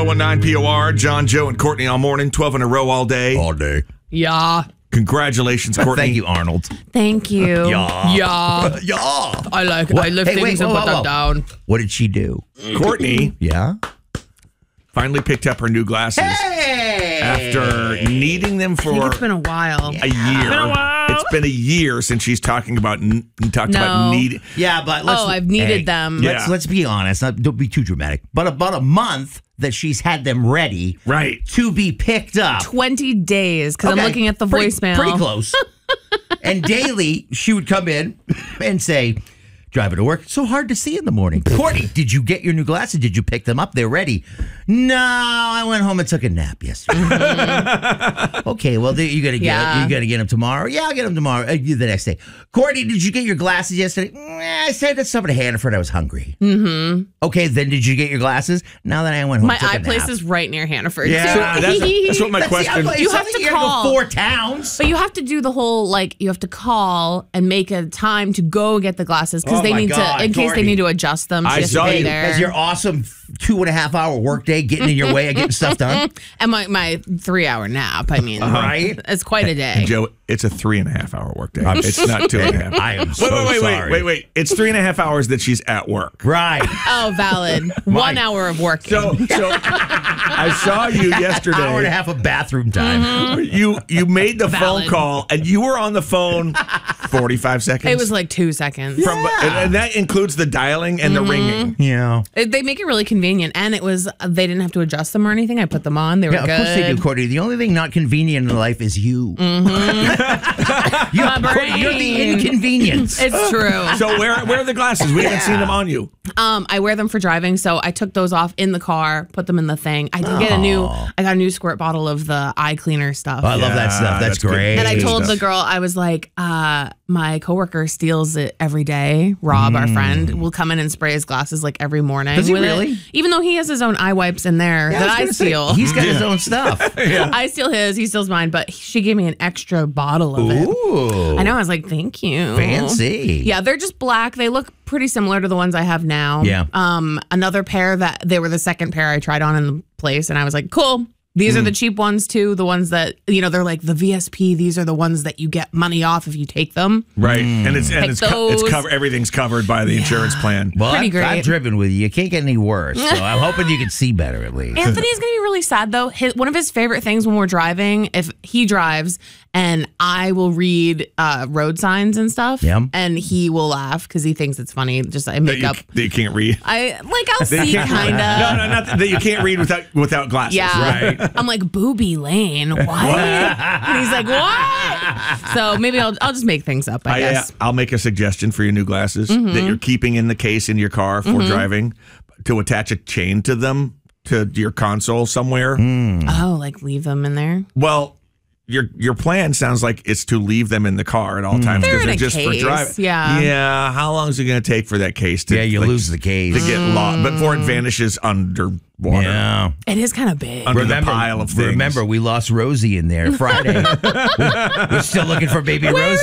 1019 POR, John, Joe, and Courtney all morning, 12 in a row all day. All day. Yeah. Congratulations, Courtney. Thank you, Arnold. Thank you. Yeah. Yeah. I like What? I lift Hey, things wait, and whoa, put whoa, them down. What did she do? Courtney Yeah. finally picked up her new glasses after needing them I think for it's been a while. a year. It's been a year since she's talking about need. Yeah, but let's, I've needed them. Yeah. Let's be honest. Don't be too dramatic. But about a month that she's had them ready, Right. to be picked up. 20 days because Okay, I'm looking at the voicemail. Pretty close. And daily, she would come in and say, driving to work, so hard to see in the morning. Courtney, did you get your new glasses? Did you pick them up? They're ready. No, I went home and took a nap yesterday. Okay, well, you gotta get them tomorrow. Yeah, I'll get them tomorrow. The next day. Courtney, did you get your glasses yesterday? I said to somebody at Hannaford I was hungry. Mm-hmm. Okay, then did you get your glasses? Now that I went home, My took a eye place nap. is right near Hannaford. Yeah, too. that's what my question. You have to call. Go 4 towns. But you have to do the whole, you have to call and make a time to go get the glasses because Oh they my need God, to, in case Courtney. they need to adjust them. I She has to saw be you. there. Has your awesome 2.5-hour workday getting in your way of getting stuff done? And my 3-hour nap. I mean, Right? It's quite a day. Joe, it's a 3.5 hour workday. It's not 2.5. I am so sorry. Wait. It's 3.5 hours that she's at work. Right. Oh, valid. 1 hour of working. So I saw you yesterday. Hour and a half of bathroom time. You made the Valid. phone call and you were on the phone 45 seconds. It was like 2 seconds. and that includes the dialing and the ringing. Yeah. They make it really convenient, and it was they didn't have to adjust them or anything. I put them on; they were Yeah, of good. course they do, Courtney. The only thing not convenient in life is you. brain. You're the inconvenience. It's true. So where are the glasses? We haven't seen them on you. I wear them for driving, so I took those off in the car, put them in the thing. I did get I got a new squirt bottle of the eye cleaner stuff. I love that stuff. That's that's good. great. And I told stuff. the girl, I was like, my coworker steals it every day. Rob, our friend, will come in and spray his glasses like every morning. Does he with really? It. Even though he has his own eye wipes in there that I steal. He's got his own stuff. I steal his, he steals mine, but she gave me an extra bottle of it. Ooh. I know, I was like, thank you. Fancy. Yeah, they're just black. They look pretty similar to the ones I have now. Yeah. Another pair that they were the second pair I tried on in the place, and I was like, cool. These are the cheap ones too. The ones that they're like the VSP. These are the ones that you get money off if you take them. Right. And it's those. everything's covered by the insurance plan. Well, Pretty great. I've driven with you. You can't get any worse. So I'm hoping you can see better at least. Anthony's gonna be really sad though. One of his favorite things when we're driving, if he drives and I will read road signs and stuff, and he will laugh because he thinks it's funny. Just I make up that you can't read. I'll see kind of. No, not that you can't read without glasses. Yeah. Right. I'm like, Booby Lane. What? And he's like, what? So maybe I'll just make things up, I guess. I'll make a suggestion for your new glasses that you're keeping in the case in your car for driving, to attach a chain to them to your console somewhere. Oh, like leave them in there? Well, your plan sounds like it's to leave them in the car at all times They're because in they're a just for case, driving. yeah. Yeah. How long is it going to take for that case to? You lose the case. To get lost before it vanishes underwater. Yeah. It is kind of big. Under the pile of things. Remember, we lost Rosie in there Friday. We're still looking for baby Rosie.